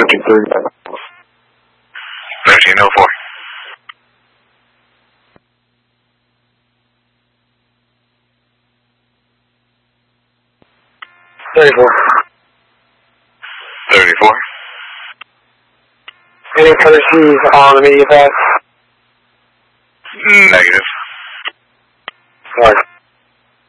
1304. Any further C's on immediate pass? Negative.